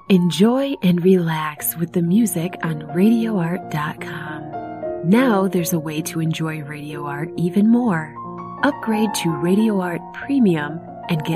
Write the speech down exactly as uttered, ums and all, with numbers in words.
Enjoy and relax with the music on radio art dot com. Now there's a way to enjoy Radio Art even more. Upgrade to Radio Art Premium and get